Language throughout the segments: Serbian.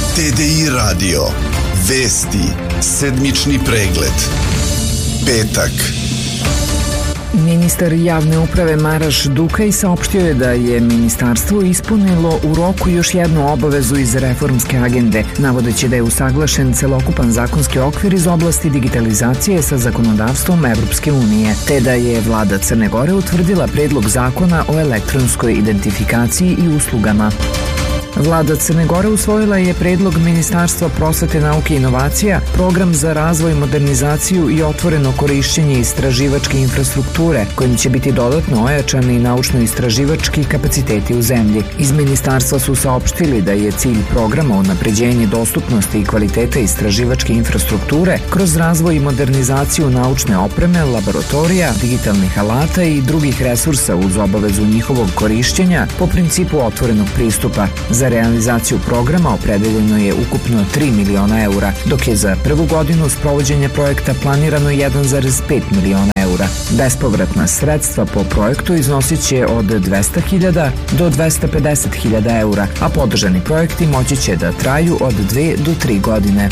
TDI Radio. Vesti. Sedmični pregled. Petak. Ministar javne uprave Maraš Dukaj saopštio je da je ministarstvo ispunilo u roku još jednu obavezu iz reformske agende, navodeći da je usaglašen celokupan zakonski okvir iz oblasti digitalizacije sa zakonodavstvom Evropske unije, te da je vlada Crne Gore utvrdila predlog zakona o elektronskoj identifikaciji i uslugama. Vlada Crne Gore usvojila je predlog Ministarstva prosvete, nauke i inovacija, program za razvoj, modernizaciju i otvoreno korišćenje istraživačke infrastrukture, kojim će biti dodatno ojačani naučno-istraživački kapaciteti u zemlji. Iz ministarstva su saopštili da je cilj programa unapređenje dostupnosti i kvaliteta istraživačke infrastrukture kroz razvoj i modernizaciju naučne opreme, laboratorija, digitalnih alata i drugih resursa uz obavezu njihovog korišćenja po principu otvorenog pristupa. Za realizaciju programa opredeljeno je ukupno 3 miliona eura, dok je za prvu godinu sprovođenja projekta planirano 1,5 miliona eura. Bespovratna sredstva po projektu iznosit će od 200.000 do 250.000 eura, a podržani projekti moći će da traju od 2 do 3 godine.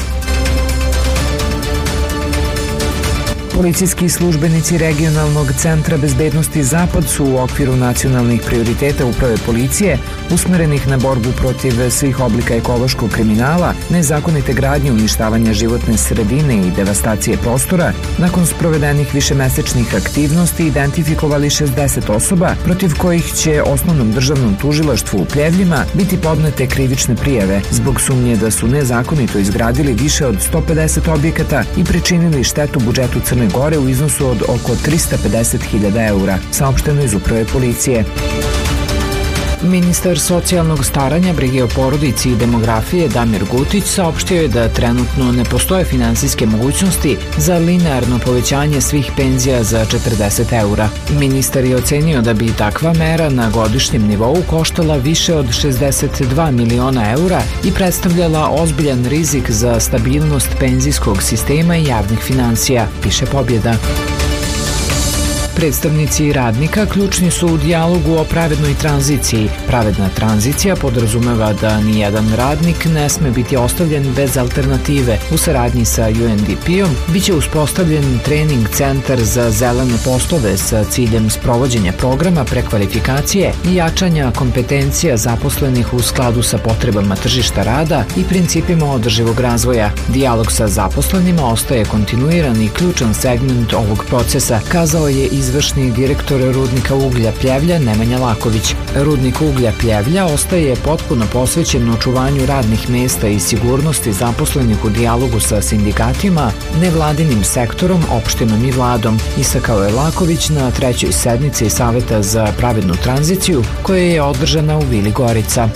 Policijski službenici Regionalnog centra bezbednosti Zapad su u okviru nacionalnih prioriteta uprave policije usmerenih na borbu protiv svih oblika ekološkog kriminala, nezakonite gradnje, uništavanja životne sredine i devastacije prostora, nakon sprovedenih višemesečnih aktivnosti identifikovali 60 osoba protiv kojih će Osnovnom državnom tužilaštvu u Pljevljima biti podnete krivične prijave zbog sumnje da su nezakonito izgradili više od 150 objekata i pričinili štetu budžetu Crne Gore u iznosu od oko 350.000 eura, saopšteno iz uprave policije. Ministar socijalnog staranja, brige o porodici i demografije Damir Gutić saopštio je da trenutno ne postoje finansijske mogućnosti za linearno povećanje svih penzija za 40 eura. Ministar je ocenio da bi takva mera na godišnjem nivou koštala više od 62 miliona eura i predstavljala ozbiljan rizik za stabilnost penzijskog sistema i javnih finansija, piše Pobjeda. Predstavnici radnika ključni su u dijalogu o pravednoj tranziciji. Pravedna tranzicija podrazumeva da nijedan radnik ne sme biti ostavljen bez alternative. U saradnji sa UNDP-om biće uspostavljen trening centar za zelene poslove sa ciljem sprovođenja programa prekvalifikacije i jačanja kompetencija zaposlenih u skladu sa potrebama tržišta rada i principima održivog razvoja. Dijalog sa zaposlenima ostaje kontinuiran i ključan segment ovog procesa, kazao je izvršni direktor Rudnika uglja Pljevlja Nemanja Laković. Rudnik uglja Pljevlja ostaje potpuno posvećen očuvanju radnih mesta i sigurnosti zaposlenih u dijalogu sa sindikatima, nevladinim sektorom, opštinom i vladom, istakao je Laković na 3. sednici Saveta za pravednu tranziciju koja je održana u Vili Gorica.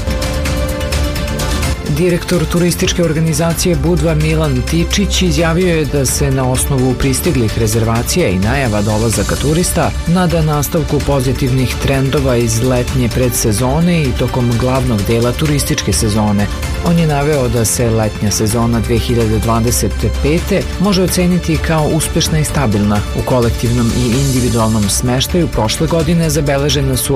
Direktor turističke organizacije Budva Milan Tičić izjavio je da se na osnovu pristiglih rezervacija i najava dolazaka turista nada nastavku pozitivnih trendova iz letnje predsezone i tokom glavnog dela turističke sezone. On je naveo da se letnja sezona 2025. može oceniti kao uspešna i stabilna. U kolektivnom i individualnom smeštaju prošle godine zabeležena su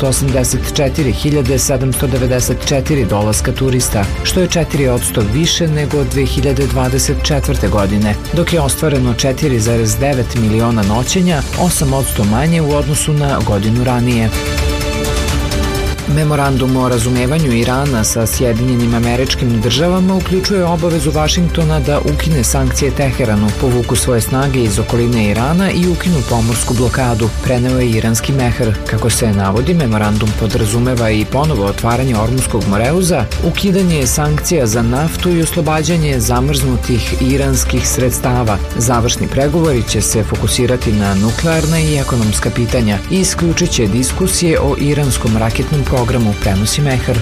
884.794 dolaska turista, što je 4% više nego 2024. godine, dok je ostvareno 4,9 miliona noćenja, 8% manje u odnosu na godinu ranije. Memorandum o razumevanju Irana sa Sjedinjenim Američkim Državama uključuje obavezu Vašingtona da ukine sankcije Teheranu, povuku svoje snage iz okoline Irana i ukinu pomorsku blokadu, preneo je iranski Mehr. Kako se navodi, memorandum podrazumeva i ponovo otvaranje Ormuskog moreuza, ukidanje sankcija za naftu i oslobađanje zamrznutih iranskih sredstava. Završni pregovori će se fokusirati na nuklearna i ekonomska pitanja i isključit će diskusije o iranskom raketnom programu, prenosi Mehr.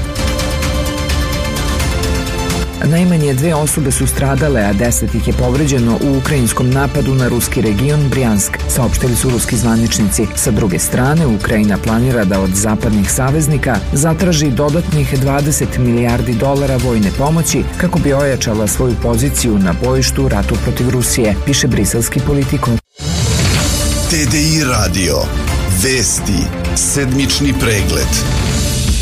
Najmanje 2 osobe su stradale, a 10 ih je povređeno u ukrajinskom napadu na ruski region Brjansk, saopštili su ruski zvaničnici. Sa druge strane, Ukrajina planira da od zapadnih saveznika zatraži dodatnih 20 milijardi dolara vojne pomoći kako bi ojačala svoju poziciju na bojištu u ratu protiv Rusije, piše briselski Politico. TDI Radio. Vesti. Sedmični pregled.